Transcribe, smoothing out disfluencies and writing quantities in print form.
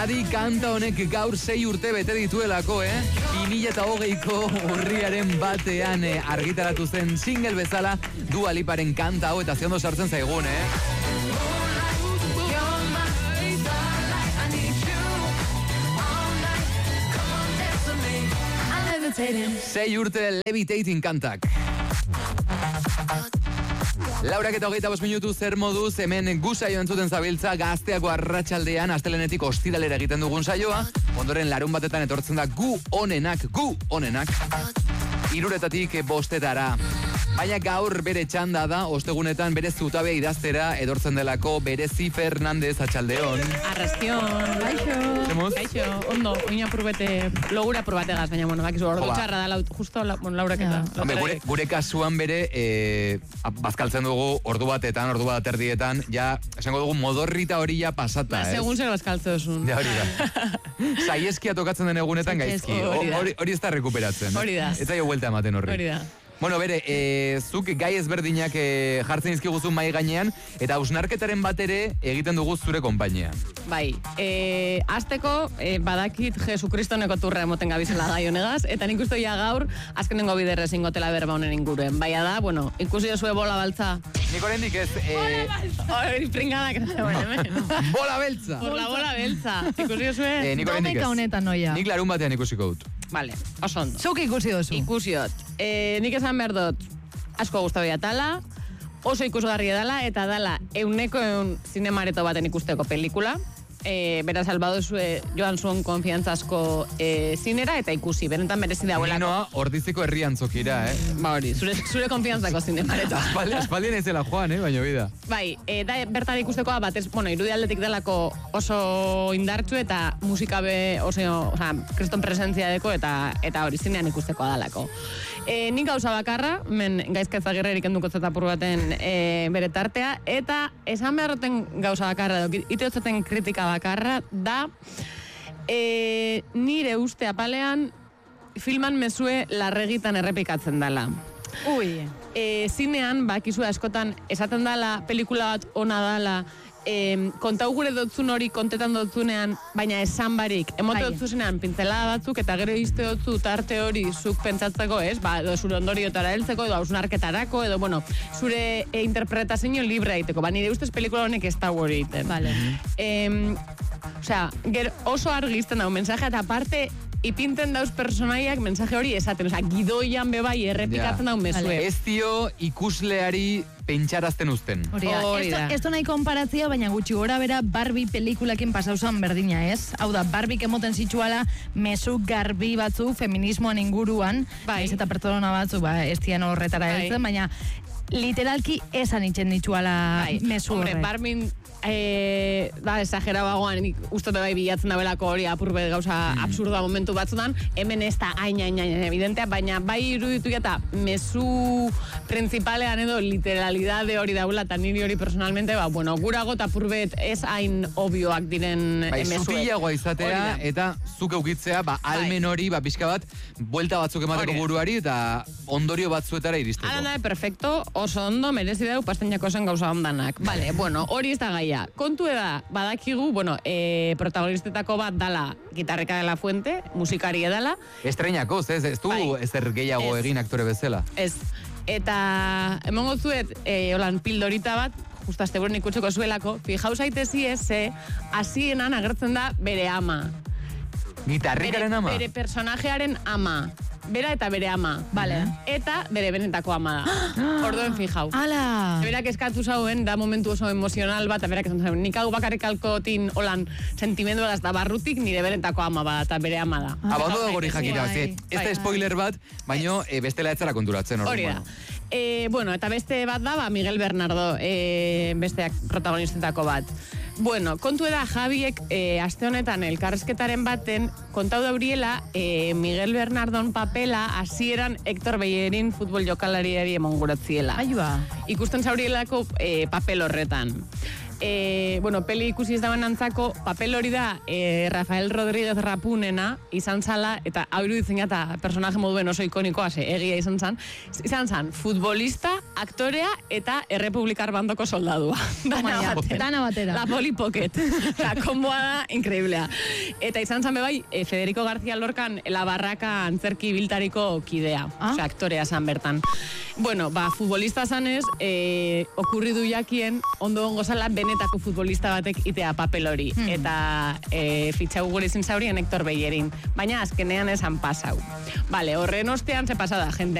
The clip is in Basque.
Adi kanta honek gaur 6 urte bete dituelako, 2020ko urriaren batean argitaratu zen single bezala Dua Liparen kanta hau eta zeondo sartzen zaigun, 6 urte Levitating kantak. Laurak eta 25 minutu zer moduz, hemen gu saio entzuten zabiltza, Gazteako arratsaldean astelenetik ostiralera egiten dugun saioa, ondoren larun batetan etortzen da gu onenak, 3:00 5:00. Baina gaur bere txanda da, ostegunetan bere zutabe idaztera edortzen delako Berezi Fernandez, atxaldeon. Arrastion. Kaixo, ondo, oina purbete, logura purbategaz, baina, bueno, bakizu, ordu txarra da, justo lauraketa. Gure kasuan bere, bazkaltzen dugu ordu batetan, ordu bat erdietan, ja, esango dugu modorrita hori ja pasata, segun zer bazkaltze duzun. Ja, hori da. Saieskia tokatzen den egunetan gaizki, hori ez da rekuperatzen. Hori da. Ez zaio vuelta ematen horri. Hori da. Bueno, bere, zuk gai ezberdinak jartzen izkiguzu mai gainean, eta hausnarketaren bat ere egiten dugu zure konpainia. Bai, azteko badakit Jesukristoneko turra emoten gabizela gai honegaz, eta nik uste gaur azkenengo biderre zingotela berba honen inguruen. Baina da, bueno, ikusi duzue bola baltza. Nik oraindik ez... Hori pringadak hemen. Bola beltza! Por la bola beltza. Ikusi duzue? Nik oraindik ez. Domeka honetan noia. Nik larun batean ikusiko dut. Vale, oso ondo. Zuk ikusi dozu. Ikusiot. Nik esan behar dut, asko guztabia tala, oso ikusgarri edala, eta dala euneko zinemareto baten ikusteko pelikula. Beraz, albadozue joan zuen konfiantzazko zinera, eta ikusi, benetan merezi dauelako. Ninoa, Ordiziko herrian zokira, Ba hori, zure konfiantzako zinemareta. Espaldien ezela joan, baina bida. Bai, da bertan ikustekoa batez, bueno, irudialdetik delako oso indartsu eta musikabe oso, kriston presentzia deko eta hori zinean ikustekoa dalako. Nik gauza bakarra, men Gaizka Ezagirrerik enduko zetapur baten bere tartea, eta esan beharroten gauza bakarra, iteotzeten kritika bakarra, da nire uste apalean filman mezue larregitan errepikatzen dala. Ui. Zinean, bakizue askotan, esaten dala, pelikula bat ona dala, kontau gure dotzun hori kontetan dotzunean, baina esan barik, emote dotzuzenean pintzelada batzuk, eta gero izte dotzu tarte hori zuk pentsatzeko, edo zure ondoriotara heltzeko, edo hausnarketarako, edo, bueno, zure interpretazio libre aiteko. Nire ustez pelikula honek ez da hori egiten. Vale. Oso argi izten dago mensaje, eta aparte, ipinten dauz personaiak mensaje hori esaten, gidoian bebai errepikatzen daun mezue. Ez dio ikusleari pentsarazten uzten. Hori da. Ez nahi konparatzia, baina gutxi gora bera Barbie pelikulakin pasauzan berdina, ez? Hau da, Barbie emoten zituala mezu garbi batzu feminismoan inguruan, ez eta pertsona batzu, ez dian horretara heltzen, baina literalki esan itzen dituala mezu horre. Barbie da, esagerabagoan, ustote bai bilatzen dabelako hori apurbe gauza absurda momentu batzutan, hemen ez da hain evidentea, baina bai iruditu eta mezu principalean edo literalidade hori daula, eta niri hori personalmente, bueno, gurago eta apurbet ez hain obioak diren mezuek. Zutilagoa izatea, eta zuk eukitzea, almen hori, pixka bat, buelta batzuk emateko buruari, eta ondorio batzuetara iristeko. Ala da, perfecto, oso ondo, merezi dau, pasteñako zen gauza ondanak. Vale, bueno, hori ez da gaia. Kontu da, badakigu, bueno, protagonistetako bat dala Gitarreka de la Fuente, musikaria dala. Estreñako, ez du ezer gehiago egin aktore bezala. Ez, eta emongo zuet, holan pildorita bat, justo asteburuan ikutseko zuelako, fijau zaitezi ez, hasienan agertzen da bere ama. Gitarrikaren ama? Bere personajearen ama. Bera eta bere ama. Vale. Eta bere benetako ama da. Orduen fijau. Ala! Berak eskatu zauen, da momentu oso emozional bat, berak esan zauen, nik hau bakarrik alkotin holan sentimendu da barrutik, nire benetako ama bat, eta bere ama da. Abondo da gori jakita, ez da spoiler bat, baino bestela etzara konturatzen. Hori da. Bueno, eta beste bat da, Miguel Bernardo, besteak protagonistetako bat. Bueno, kontu da Javiek aste honetan elkarrezketaren baten kontau dauriela Miguel Bernardon papela hasieran Héctor Bellerin futbol jokalariari emongurotziela. Aiua. Ikusten zaurielako papel horretan. peli ikusi ez dauen antzako, papel hori da Rafael Rodríguez Rapunena izan zala, eta hau iruditzen eta personaje moduen oso ikonikoa, egia izan zan, futbolista, aktorea eta errepublikar bandoko soldadua. Dana batera. La Polly Pocket. La komboa da, increíblea. Eta izan zan bebai, Federico García Lorcan La Barraka antzerki biltariko kidea. Osea, aktorea zan bertan. Bueno, futbolista zanez, okurridu jakien, ondo gozala benetako futbolista batek itea papel hori. Eta fitxau gure izin zaurien Hector Bellerin. Baina azkenean esan pasau. Vale, horren ostean ze pasada, jende